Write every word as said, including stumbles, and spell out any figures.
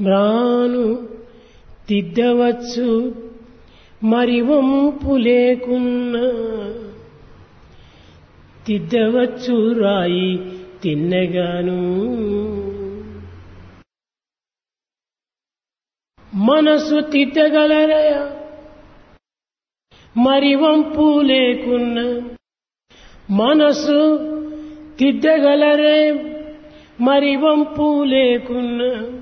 మ్రాను తిద్దవచ్చు మరి వంపు లేకున్నా, తిద్దవచ్చు రాయి తిన్నగాను. మనసు తిద్దగలరయ మరి వంపు లేకున్నా, మనసు తిద్దగలరే మరి వంపు లేకున్నా,